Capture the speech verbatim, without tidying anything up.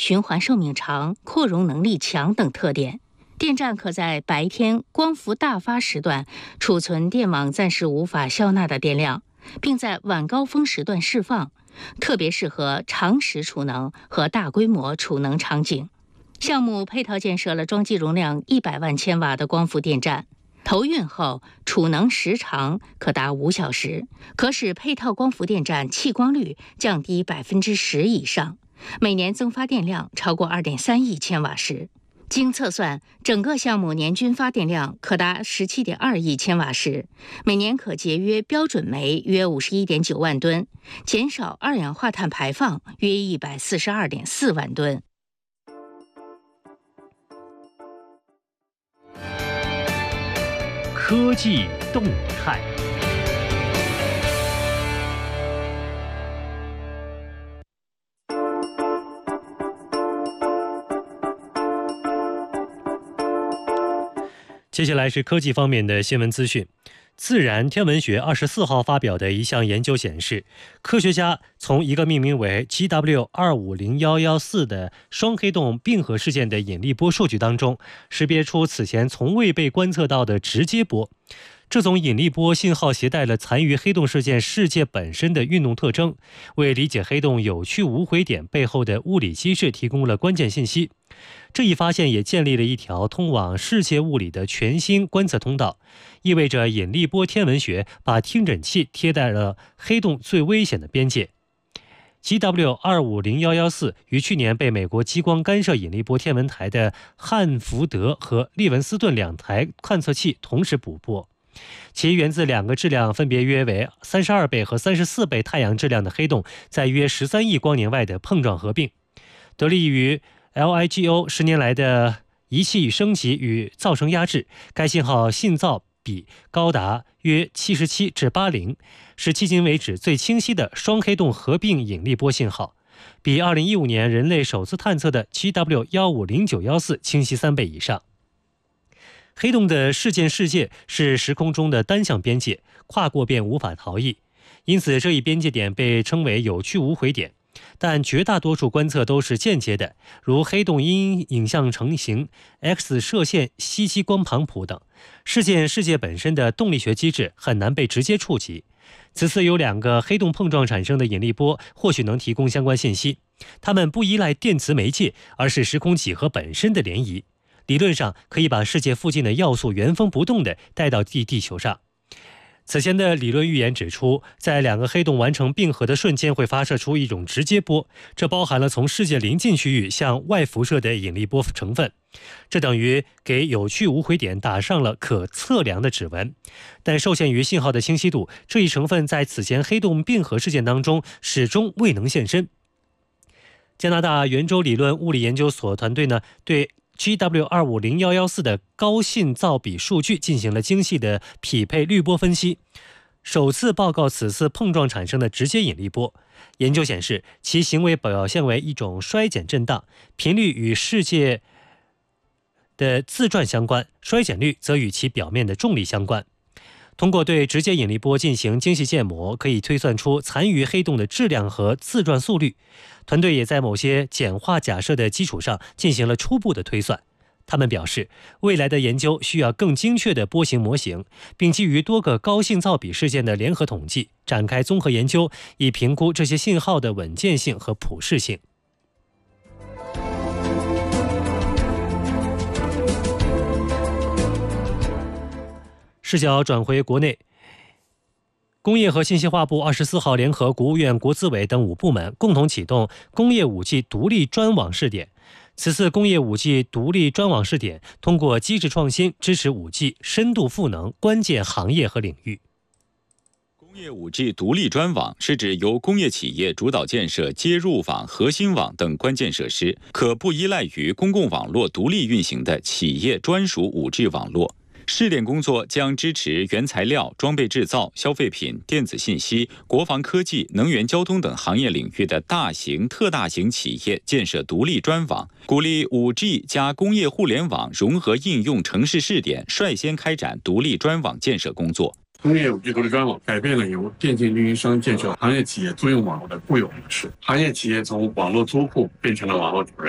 循环寿命长、扩容能力强等特点。电站可在白天光伏大发时段储存电网暂时无法消纳的电量，并在晚高峰时段释放，特别适合长时储能和大规模储能场景。项目配套建设了装机容量一百万千瓦的光伏电站，投运后储能时长可达五小时，可使配套光伏电站弃光率降低百分之十以上，每年增发电量超过二点三亿千瓦时。经测算，整个项目年均发电量可达十七点二亿千瓦时，每年可节约标准煤约五十一点九万吨，减少二氧化碳排放约一百四十二点四万吨。 科技动态。接下来是科技方面的新闻资讯。自然天文学二十四号发表的一项研究显示，科学家从一个命名为 G W 二五零一一四 的双黑洞并合事件的引力波数据当中，识别出此前从未被观测到的直接波。这种引力波信号携带了残余黑洞事件世界本身的运动特征，为理解黑洞有去无回点背后的物理机制提供了关键信息。这一发现也建立了一条通往世界物理的全新观测通道，意味着引力波天文学把听诊器贴在了黑洞最危险的边界。G W 二五零一一四 于去年被美国激光干涉引力波天文台的汉福德和利文斯顿两台探测器同时捕获，其源自两个质量分别约为三十二倍和三十四倍太阳质量的黑洞在约十三亿光年外的碰撞合并。得力于 L I G O 十年来的仪器升级与噪声压制，该信号信噪比高达约七十七至八十，是迄今为止最清晰的双黑洞合并引力波信号，比二零一五年人类首次探测的 G W 一五零九一四 清晰三倍以上。黑洞的事件世界是时空中的单向边界，跨过便无法逃逸，因此这一边界点被称为有去无回点。但绝大多数观测都是间接的，如黑洞因影像成型、X 射线吸积光庞谱等，事件世界本身的动力学机制很难被直接触及。此次有两个黑洞碰撞产生的引力波或许能提供相关信息，它们不依赖电磁媒介，而是时空几何本身的涟漪，理论上可以把世界附近的要素原封不动地带到地地球上。此前的理论预言指出，在两个黑洞完成并合的瞬间会发射出一种直接波，这包含了从世界临近区域向外辐射的引力波成分，这等于给有去无回点打上了可测量的指纹。但受限于信号的清晰度，这一成分在此前黑洞并合事件当中始终未能现身。加拿大圆周理论物理研究所团队呢，对G W 二五零一一四 的高信噪比数据进行了精细的匹配滤波分析，首次报告此次碰撞产生的直接引力波。研究显示，其行为表现为一种衰减震荡，频率与世界的自转相关，衰减率则与其表面的重力相关。通过对直接引力波进行精细建模，可以推算出残余黑洞的质量和自转速率。团队也在某些简化假设的基础上进行了初步的推算。他们表示，未来的研究需要更精确的波形模型，并基于多个高信噪比事件的联合统计，展开综合研究，以评估这些信号的稳健性和普适性。视角转回国内，工业和信息化部二十四号联合国务院国资委等五部门共同启动工业 五 G 独立专网试点。此次工业 五 G 独立专网试点通过机制创新，支持 五 G 深度赋能关键行业和领域。 工业 五 G 独立专网是指由工业企业主导建设接入网、核心网等关键设施，可不依赖于公共网络独立运行的企业专属 五 G 网络。试点工作将支持原材料、装备制造、消费品、电子信息、国防科技、能源交通等行业领域的大型、特大型企业建设独立专网，鼓励 五 G 加工业互联网融合应用城市试点率先开展独立专网建设工作。 工业 五 G 独立专网改变了由电信运营商建设行业企业租用网络的固有模式，行业企业从网络租户变成了网络主人，